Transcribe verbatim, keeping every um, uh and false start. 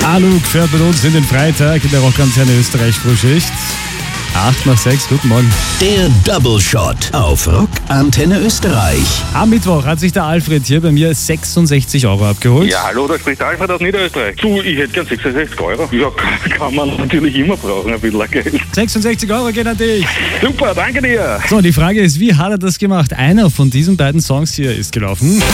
Aluk fährt mit uns in den Freitag in der Rockantenne Österreich Frühschicht. acht nach sechs, guten Morgen. Der Double Shot auf Rockantenne Österreich. Am Mittwoch hat sich der Alfred hier bei mir sechsundsechzig Euro abgeholt. Ja, hallo, da spricht Alfred aus Niederösterreich. Du, ich hätte gern sechsundsechzig Euro. Ja, kann, kann man natürlich immer brauchen, ein bisschen Geld. sechsundsechzig Euro gehen an dich. Super, danke dir. So, die Frage ist, wie hat er das gemacht? Einer von diesen beiden Songs hier ist gelaufen.